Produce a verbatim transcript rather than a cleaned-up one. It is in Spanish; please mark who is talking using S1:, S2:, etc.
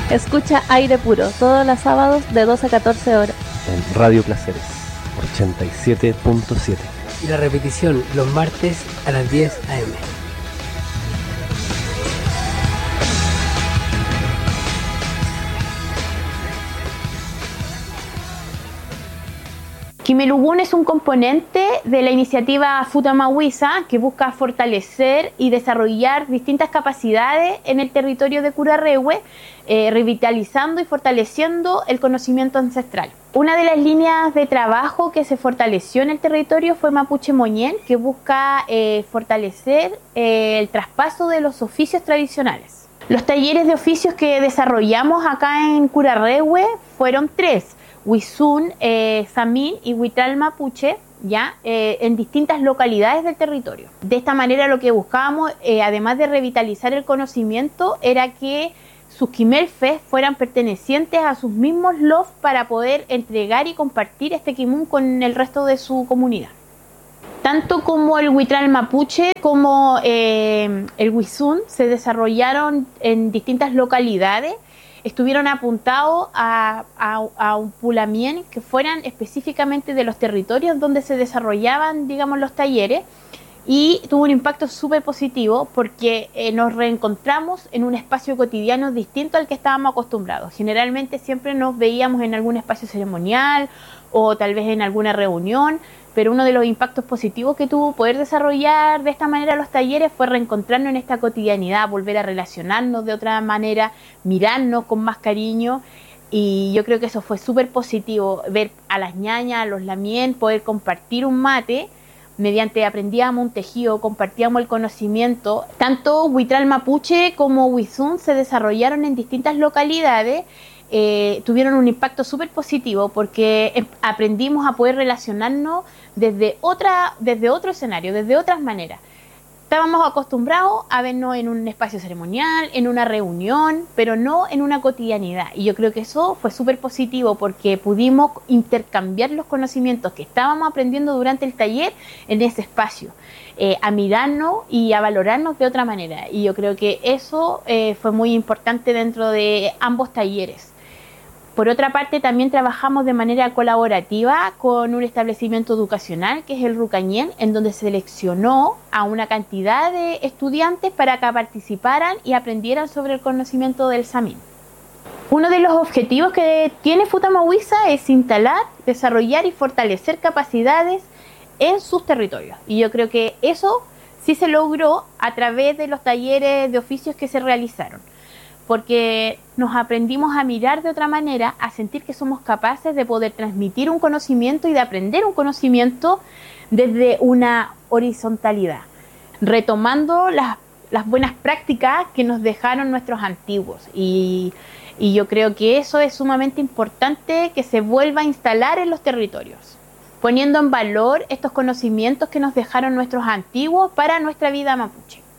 S1: Escucha Aire Puro todos los sábados de dos a catorce horas.
S2: En Radio Placeres, ochenta y siete punto siete.
S3: Y la repetición los martes a las diez a eme.
S4: Kimelubun es un componente de la iniciativa Futamahuiza que busca fortalecer y desarrollar distintas capacidades en el territorio de Curarrehue, eh, revitalizando y fortaleciendo el conocimiento ancestral. Una de las líneas de trabajo que se fortaleció en el territorio fue Mapuche Moñén, que busca eh, fortalecer eh, el traspaso de los oficios tradicionales. Los talleres de oficios que desarrollamos acá en Curarrehue fueron tres: Huizún, eh, Samín y Huitral Mapuche, ya eh, en distintas localidades del territorio. De esta manera lo que buscábamos, eh, además de revitalizar el conocimiento, era que sus quimelfes fueran pertenecientes a sus mismos lof para poder entregar y compartir este quimun con el resto de su comunidad. Tanto como el Huitral Mapuche como eh, el Huizún se desarrollaron en distintas localidades. Estuvieron apuntados a, a, a un pulamien que fueran específicamente de los territorios donde se desarrollaban, digamos, los talleres, y tuvo un impacto súper positivo porque eh, nos reencontramos en un espacio cotidiano distinto al que estábamos acostumbrados. Generalmente siempre nos veíamos en algún espacio ceremonial o tal vez en alguna reunión, pero uno de los impactos positivos que tuvo poder desarrollar de esta manera los talleres fue reencontrarnos en esta cotidianidad, volver a relacionarnos de otra manera, mirarnos con más cariño, y yo creo que eso fue súper positivo, ver a las ñañas, a los lamien, poder compartir un mate, mediante aprendíamos un tejido, compartíamos el conocimiento. Tanto Huitral Mapuche como Huizún se desarrollaron en distintas localidades. Eh, tuvieron un impacto súper positivo porque eh, aprendimos a poder relacionarnos desde, otra, desde otro escenario, desde otras maneras. Estábamos acostumbrados a vernos en un espacio ceremonial, en una reunión, pero no en una cotidianidad. Y yo creo que eso fue súper positivo porque pudimos intercambiar los conocimientos que estábamos aprendiendo durante el taller en ese espacio, eh, a mirarnos y a valorarnos de otra manera. Y yo creo que eso eh, fue muy importante dentro de ambos talleres. Por otra parte, también trabajamos de manera colaborativa con un establecimiento educacional que es el Rucañén, en donde se seleccionó a una cantidad de estudiantes para que participaran y aprendieran sobre el conocimiento del Samín. Uno de los objetivos que tiene Futamahuiza es instalar, desarrollar y fortalecer capacidades en sus territorios. Y yo creo que eso sí se logró a través de los talleres de oficios que se realizaron, porque nos aprendimos a mirar de otra manera, a sentir que somos capaces de poder transmitir un conocimiento y de aprender un conocimiento desde una horizontalidad, retomando las, las buenas prácticas que nos dejaron nuestros antiguos. Y, y yo creo que eso es sumamente importante que se vuelva a instalar en los territorios, poniendo en valor estos conocimientos que nos dejaron nuestros antiguos para nuestra vida mapuche.